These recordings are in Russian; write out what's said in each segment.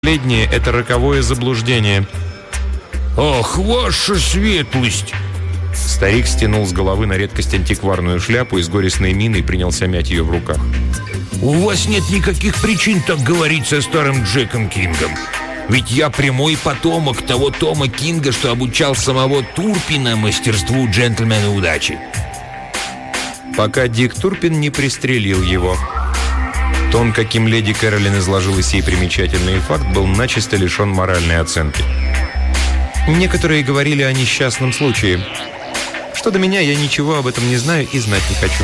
Последнее – это роковое заблуждение. «Ах, ваша светлость!» Старик стянул с головы на редкость антикварную шляпу и с горестной миной принялся мять ее в руках. «У вас нет никаких причин так говорить со старым Джеком Кингом. Ведь я прямой потомок того Тома Кинга, что обучал самого Турпина мастерству джентльмена удачи». Пока Дик Турпин не пристрелил его. Тон, каким леди Кэролин изложила сей примечательный факт, был начисто лишен моральной оценки. Некоторые говорили о несчастном случае. Что до меня, я ничего об этом не знаю и знать не хочу.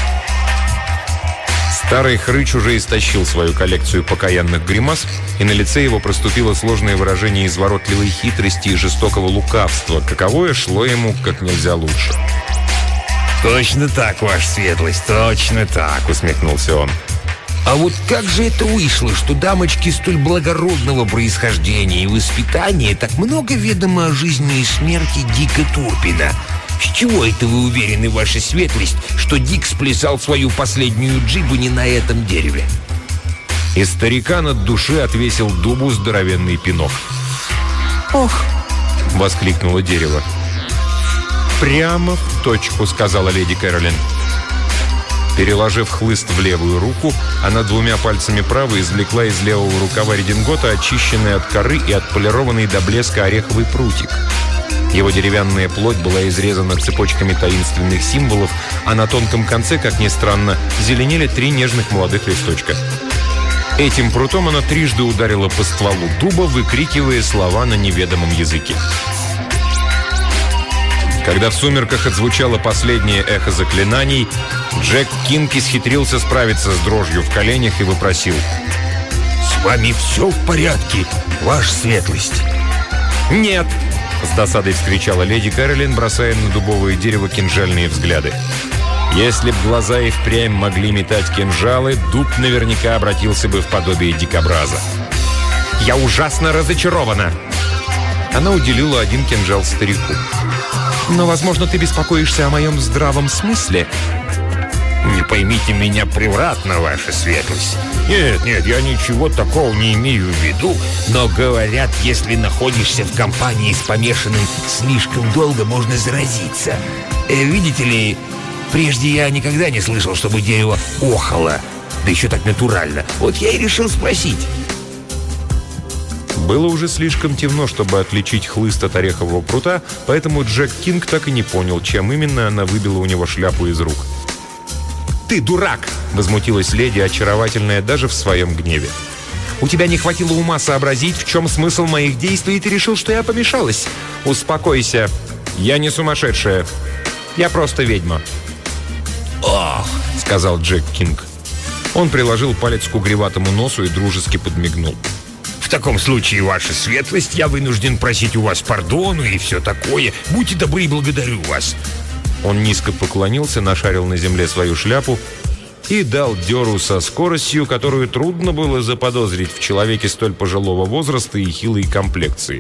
Старый хрыч уже истощил свою коллекцию покаянных гримас, и на лице его проступило сложное выражение изворотливой хитрости и жестокого лукавства, каковое шло ему как нельзя лучше. «Точно так, ваша светлость, точно так», — усмехнулся он. «А вот как же это вышло, что дамочки столь благородного происхождения и воспитания так много ведомо о жизни и смерти Дика Турпина? С чего это вы уверены, ваша светлость, что Дик сплясал свою последнюю джигу не на этом дереве?» И старикан от души отвесил дубу здоровенный пинок. «Ох!» — воскликнуло дерево. «Прямо в точку», — сказала леди Кэролин. Переложив хлыст в левую руку, она двумя пальцами правой извлекла из левого рукава редингота очищенный от коры и отполированный до блеска ореховый прутик. Его деревянная плоть была изрезана цепочками таинственных символов, а на тонком конце, как ни странно, зеленели 3 нежных молодых листочка. Этим прутом она трижды ударила по стволу дуба, выкрикивая слова на неведомом языке. Когда в сумерках отзвучало последнее эхо заклинаний, Джек Кинг исхитрился справиться с дрожью в коленях и вопросил: «С вами все в порядке, ваша светлость?» «Нет!» — с досадой вскричала леди Кэролин, бросая на дубовое дерево кинжальные взгляды. Если б глаза и впрямь могли метать кинжалы, дуб наверняка обратился бы в подобие дикобраза. «Я ужасно разочарована!» Она уделила один кинжал старику. «Но, возможно, ты беспокоишься о моем здравом смысле?» «Не поймите меня превратно, ваша светлость. Нет, я ничего такого не имею в виду. Но, говорят, если находишься в компании с помешанным слишком долго, можно заразиться. Видите ли, прежде я никогда не слышал, чтобы дерево охало. Да еще так натурально. Вот я и решил спросить». Было уже слишком темно, чтобы отличить хлыст от орехового прута, поэтому Джек Кинг так и не понял, чем именно она выбила у него шляпу из рук. «Ты дурак!» — возмутилась леди, очаровательная даже в своем гневе. «У тебя не хватило ума сообразить, в чем смысл моих действий, и ты решил, что я помешалась. Успокойся. Я не сумасшедшая. Я просто ведьма». «Ох!» — сказал Джек Кинг. Он приложил палец к угреватому носу и дружески подмигнул. «В таком случае, ваша светлость, я вынужден просить у вас пардону и все такое. Будьте добры и благодарю вас». Он низко поклонился, нашарил на земле свою шляпу и дал дёру со скоростью, которую трудно было заподозрить в человеке столь пожилого возраста и хилой комплекции.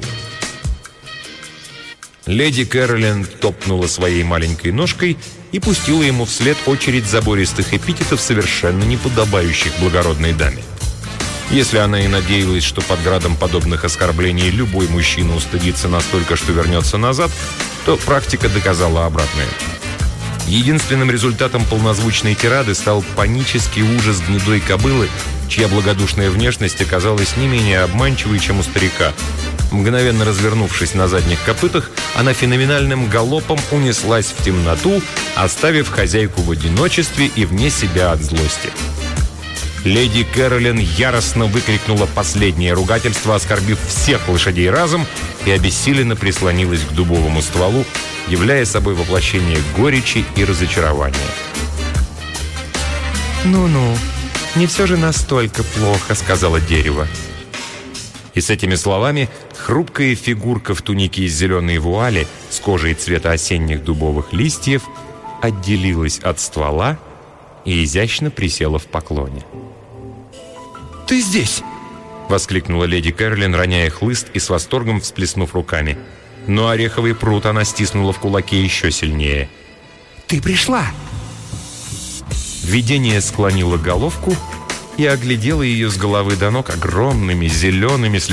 Леди Кэролин топнула своей маленькой ножкой и пустила ему вслед очередь забористых эпитетов, совершенно не подобающих благородной даме. Если она и надеялась, что под градом подобных оскорблений любой мужчина устыдится настолько, что вернется назад, то практика доказала обратное. Единственным результатом полнозвучной тирады стал панический ужас гнедой кобылы, чья благодушная внешность оказалась не менее обманчивой, чем у старика. Мгновенно развернувшись на задних копытах, она феноменальным галопом унеслась в темноту, оставив хозяйку в одиночестве и вне себя от злости. Леди Кэролин яростно выкрикнула последнее ругательство, оскорбив всех лошадей разом, и обессиленно прислонилась к дубовому стволу, являя собой воплощение горечи и разочарования. «Ну-ну, не все же настолько плохо», — сказала дерево. И с этими словами хрупкая фигурка в тунике из зеленой вуали с кожей цвета осенних дубовых листьев отделилась от ствола и изящно присела в поклоне. «Ты здесь!» — воскликнула леди Кэролин, роняя хлыст и с восторгом всплеснув руками. Но ореховый прут она стиснула в кулаке еще сильнее. «Ты пришла!» Видение склонило головку и оглядела ее с головы до ног огромными, зелеными,